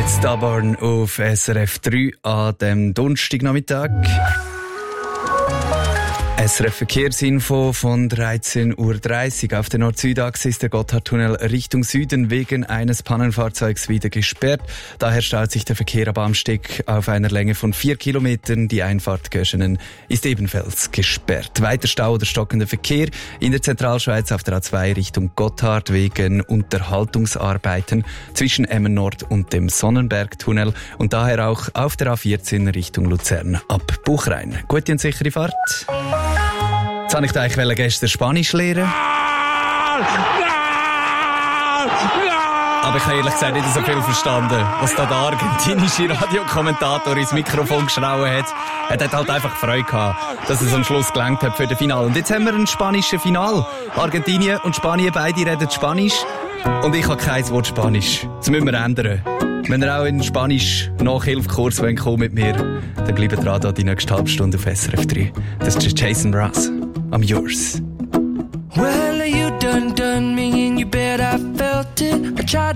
Stubborn auf SRF 3 an dem Donnerstagnachmittag. SRF Verkehrsinfo von 13.30 Uhr. Auf der Nord-Süd-Achse ist der Gotthardtunnel Richtung Süden wegen eines Pannenfahrzeugs wieder gesperrt. Daher staut sich der Verkehr ab Amsteg auf einer Länge von 4 Kilometern. Die Einfahrt Göschenen ist ebenfalls gesperrt. Weiter Stau oder stockender Verkehr in der Zentralschweiz auf der A2 Richtung Gotthard wegen Unterhaltungsarbeiten zwischen Emmen Nord und dem Sonnenbergtunnel und daher auch auf der A14 Richtung Luzern ab Buchrein. Gute und sichere Fahrt. Jetzt wollte ich eigentlich gestern Spanisch lernen. Aber ich habe ehrlich gesagt nicht so viel verstanden, was da der argentinische Radiokommentator ins Mikrofon geschrauen hat. Er hat halt einfach Freude gehabt, dass es am Schluss gelangt hat für das Finale. Und jetzt haben wir ein spanisches Finale. Argentinien und Spanien, beide reden Spanisch. Und ich habe kein Wort Spanisch. Das müssen wir ändern. Wenn ihr auch in Spanisch Nachhilfekurs kommen wollt mit mir, dann bleibt dran da die nächste halbe Stunde auf SRF 3. Das ist Jason Mraz. I'm yours. Well, you done me in your bed, I felt it. I tried